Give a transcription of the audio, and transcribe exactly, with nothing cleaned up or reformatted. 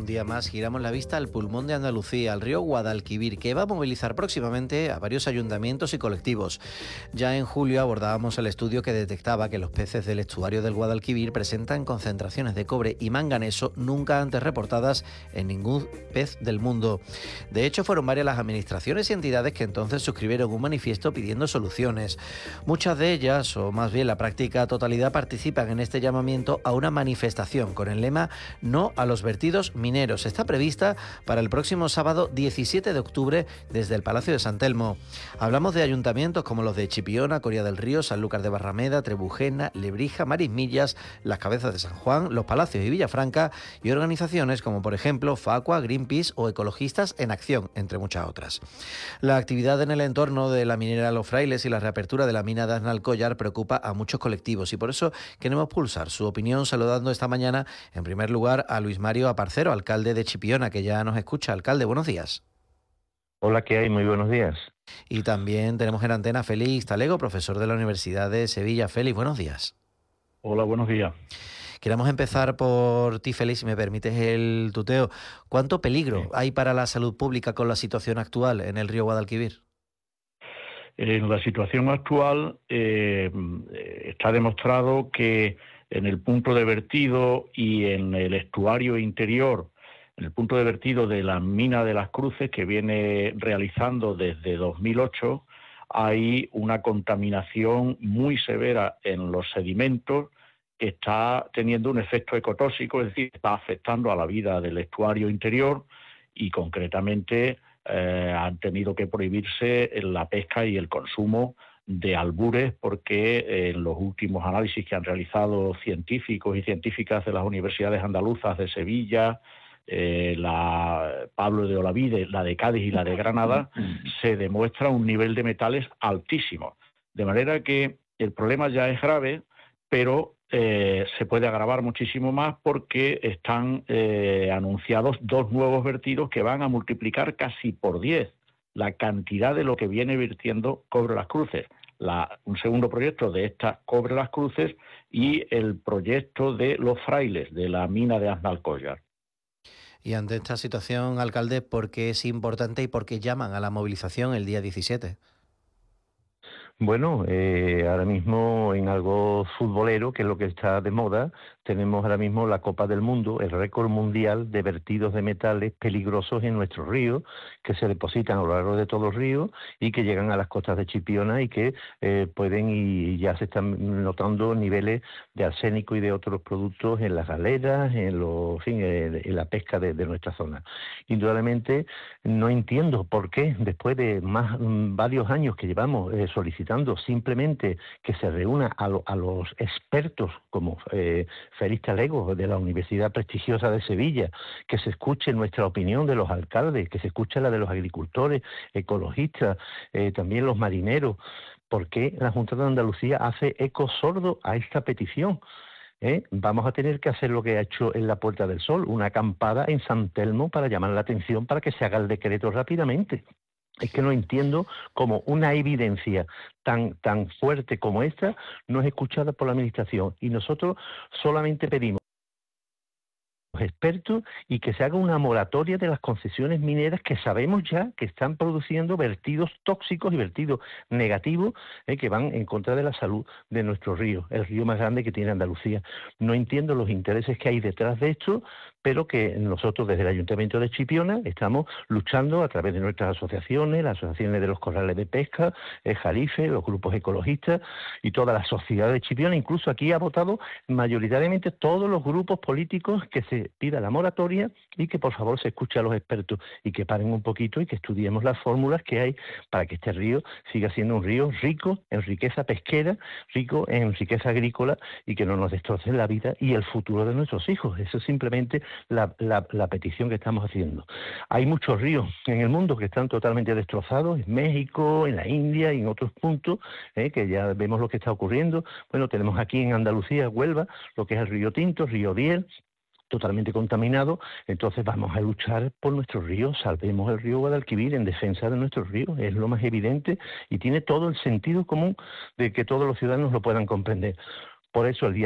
Un día más giramos la vista al pulmón de Andalucía, al río Guadalquivir, que va a movilizar próximamente a varios ayuntamientos y colectivos. Ya en julio abordábamos el estudio que detectaba que los peces del estuario del Guadalquivir presentan concentraciones de cobre y manganeso nunca antes reportadas en ningún pez del mundo. De hecho, fueron varias las administraciones y entidades que entonces suscribieron un manifiesto pidiendo soluciones. Muchas de ellas, o más bien la práctica totalidad, participan en este llamamiento a una manifestación con el lema "No a los vertidos mineros". Está prevista para el próximo sábado diecisiete de octubre desde el Palacio de San Telmo. Hablamos de ayuntamientos como los de Chipiona, Coria del Río, Sanlúcar de Barrameda, Trebujena, Lebrija, Marismillas, Las Cabezas de San Juan, Los Palacios y Villafranca, y organizaciones como por ejemplo Facua, Greenpeace o Ecologistas en Acción, entre muchas otras. La actividad en el entorno de la minera Los Frailes y la reapertura de la mina de Aznalcóllar preocupa a muchos colectivos y por eso queremos pulsar su opinión saludando esta mañana en primer lugar a Luis Mario Aparcero, alcalde de Chipiona, que ya nos escucha. Alcalde, buenos días. Hola, ¿qué hay? Muy buenos días. Y también tenemos en antena a Félix Talego, profesor de la Universidad de Sevilla. Félix, buenos días. Hola, buenos días. Queremos empezar por ti, Félix, si me permites el tuteo. ¿Cuánto peligro sí. hay para la salud pública con la situación actual en el río Guadalquivir? En la situación actual eh, está demostrado que en el punto de vertido y en el estuario interior, en el punto de vertido de la mina de Las Cruces, que viene realizando desde dos mil ocho, hay una contaminación muy severa en los sedimentos que está teniendo un efecto ecotóxico, es decir, está afectando a la vida del estuario interior y concretamente eh, han tenido que prohibirse la pesca y el consumo de albures porque en los últimos análisis que han realizado científicos y científicas de las universidades andaluzas de Sevilla, eh, la Pablo de Olavide, la de Cádiz y la de Granada, se demuestra un nivel de metales altísimo. De manera que el problema ya es grave, pero eh, se puede agravar muchísimo más porque están eh, anunciados dos nuevos vertidos que van a multiplicar casi por diez la cantidad de lo que viene vertiendo Cobre Las Cruces. La, un segundo proyecto de esta Cobre Las Cruces y el proyecto de Los Frailes, de la mina de Aznalcóllar. Y ante esta situación, alcalde, ¿por qué es importante y por qué llaman a la movilización el día diecisiete? Bueno, eh, ahora mismo en algo futbolero, que es lo que está de moda, tenemos ahora mismo la Copa del Mundo, el récord mundial de vertidos de metales peligrosos en nuestros ríos, que se depositan a lo largo de todos los ríos y que llegan a las costas de Chipiona y que eh, pueden y ya se están notando niveles de arsénico y de otros productos en las galeras, en, los, en, fin, en la pesca de, de nuestra zona. Indudablemente no entiendo por qué, después de más varios años que llevamos eh, solicitando simplemente que se reúna a, lo, a los expertos como eh, Félix Talego de la Universidad prestigiosa de Sevilla, que se escuche nuestra opinión de los alcaldes, que se escuche la de los agricultores, ecologistas, eh, también los marineros. ¿Por qué la Junta de Andalucía hace eco sordo a esta petición? ¿Eh? Vamos a tener que hacer lo que ha hecho en la Puerta del Sol, una acampada en San Telmo para llamar la atención para que se haga el decreto rápidamente. Es que no entiendo cómo una evidencia tan, tan fuerte como esta no es escuchada por la Administración y nosotros solamente pedimos expertos y que se haga una moratoria de las concesiones mineras que sabemos ya que están produciendo vertidos tóxicos y vertidos negativos eh, que van en contra de la salud de nuestro río, el río más grande que tiene Andalucía. No entiendo los intereses que hay detrás de esto, pero que nosotros desde el Ayuntamiento de Chipiona estamos luchando a través de nuestras asociaciones, las asociaciones de los corrales de pesca, el Jalife, los grupos ecologistas y toda la sociedad de Chipiona. Incluso aquí ha votado mayoritariamente todos los grupos políticos que se pida la moratoria y que por favor se escuche a los expertos y que paren un poquito y que estudiemos las fórmulas que hay para que este río siga siendo un río rico en riqueza pesquera, rico en riqueza agrícola y que no nos destrocen la vida y el futuro de nuestros hijos. Eso es simplemente la, la, la petición que estamos haciendo. Hay muchos ríos en el mundo que están totalmente destrozados, en México, en la India y en otros puntos, eh, que ya vemos lo que está ocurriendo. Bueno, tenemos aquí en Andalucía, Huelva, lo que es el río Tinto, río Diel, totalmente contaminado. Entonces vamos a luchar por nuestros ríos, salvemos el río Guadalquivir en defensa de nuestros ríos, es lo más evidente y tiene todo el sentido común de que todos los ciudadanos lo puedan comprender. Por eso el día